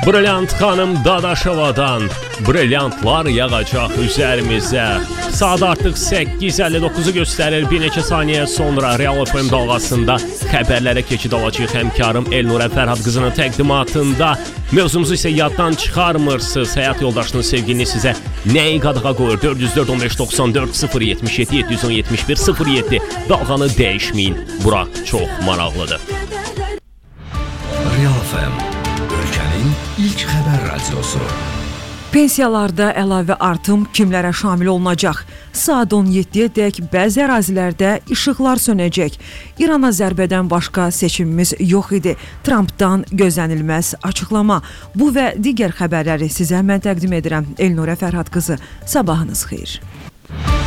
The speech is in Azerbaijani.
Brilliant xanım Dadaşovadan brilyantlar yağacaq üzərimizə. Saat artıq 8:59-u göstərir. Bir neçə saniyə sonra Real FM dalğasında xəbərlərə keçid alacağıq. Həmkarım Elnurə Fərhad qızının təqdimatında. Mövzumuzu isə yaddan çıxarmırsınız. Həyat yoldaşının sevgilini sizə nəyi qadığa qoyur? 404 15 94 077 771 07. Dalğanı dəyişməyin. Bura çox maraqlıdır. Real FM, ölkənin ilk xəbər radiosu. Pensiyalarda əlavə artım kimlərə şamil olunacaq? Saat 17-ədək bəzi ərazilərdə işıqlar sönəcək. İrana zərbədən başqa seçimimiz yox idi. Trumpdan gözlənilməz açıqlama. Bu və digər xəbərləri sizə mən təqdim edirəm. Elnurə Fərhad qızı, sabahınız xeyir.